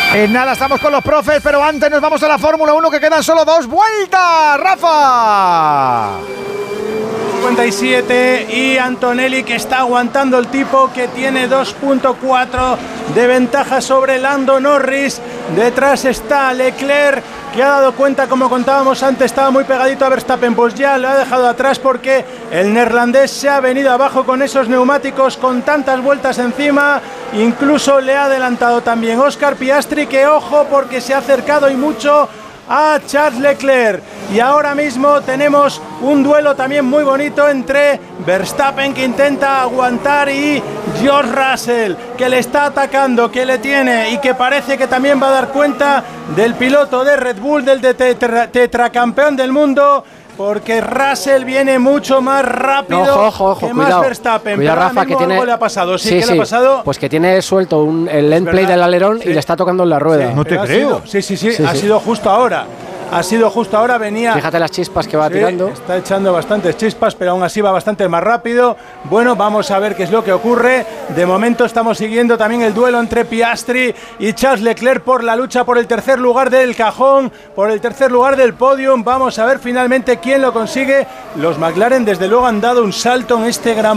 En nada estamos con los profes, pero antes nos vamos a la Fórmula 1, que quedan solo 2 vueltas. ¡Rafa! 57 y Antonelli, que está aguantando el tipo, que tiene 2.4 de ventaja sobre Lando Norris. Detrás está Leclerc, que ha dado cuenta, como contábamos antes, estaba muy pegadito a Verstappen, pues ya lo ha dejado atrás porque el neerlandés se ha venido abajo con esos neumáticos con tantas vueltas encima. Incluso le ha adelantado también Oscar Piastri, que ojo porque se ha acercado y mucho a Charles Leclerc. Y ahora mismo tenemos un duelo también muy bonito entre Verstappen, que intenta aguantar, y George Russell, que le está atacando, que le tiene y que parece que también va a dar cuenta del piloto de Red Bull, del tetracampeón del mundo, porque Russell viene mucho más rápido. Ojo, que cuidado, más Verstappen. Cuidado, pero Rafa, que tiene... algo le ha pasado. Sí, ¿qué sí. le ha pasado? Pues que tiene suelto el end play del alerón, y le está tocando en la rueda. Sí, no te creo. Sí, ha sido justo ahora. Ha sido justo ahora, venía... Fíjate las chispas que va tirando. Está echando bastantes chispas, pero aún así va bastante más rápido. Bueno, vamos a ver qué es lo que ocurre. De momento estamos siguiendo también el duelo entre Piastri y Charles Leclerc por la lucha por el tercer lugar del cajón, por el tercer lugar del podium. Vamos a ver finalmente quién lo consigue. Los McLaren desde luego han dado un salto en este gran